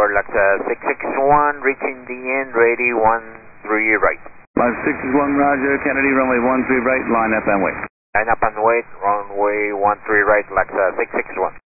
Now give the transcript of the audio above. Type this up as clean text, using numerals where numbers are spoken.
for Alexa 661, reaching the end, ready 13 right. 561 Roger, Kennedy, runway 13 right, line up and wait. Line up and wait, runway 13 right, Alexa 661.